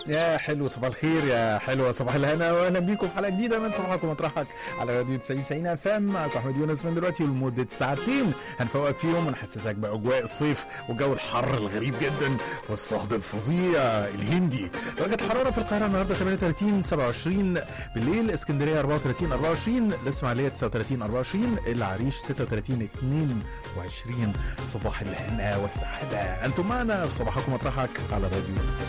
يا حلو صباح الخير، يا حلوة صباح الهنا، واهلا بيكم في حلقة جديدة من صباحك ومطرحك على راديو 90 اف ام. معكم احمد يونس من دلوقتي ولمدة ساعتين هنفوقك فيهم ونحسسك بأجواء الصيف وجو الحر الغريب جدا والصهد الفظيع الهندي. درجة الحرارة في القاهرة النهارده 38 27 بالليل، اسكندرية 34 24، الإسماعيلية 39 24، العريش 36 22. صباح الهنا والسعادة، أنتم معنا في صباحك ومطرحك على راديو